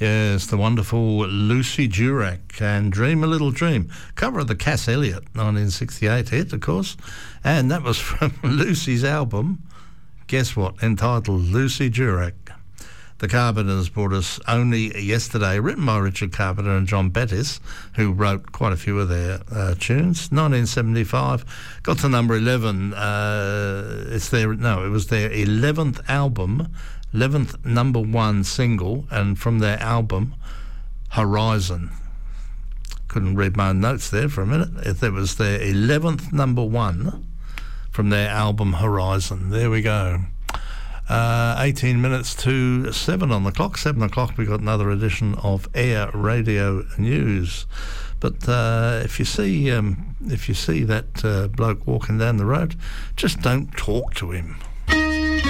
Yes, the wonderful Lucy Durack and Dream a Little Dream. Cover of the Cass Elliot 1968 hit, of course. And that was from Lucy's album, guess what, entitled Lucy Durack. The Carpenters brought us Only Yesterday, written by Richard Carpenter and John Bettis, who wrote quite a few of their tunes. 1975, got to number 11. It was their 11th album, 11th number one single, and from their album Horizon. Couldn't read my own notes there for a minute. It was their 11th number one from their album Horizon. There we go. 18 minutes to 7 on the clock. 7 o'clock we got another edition of Air Radio News. But if you see that bloke walking down the road, just don't talk to him.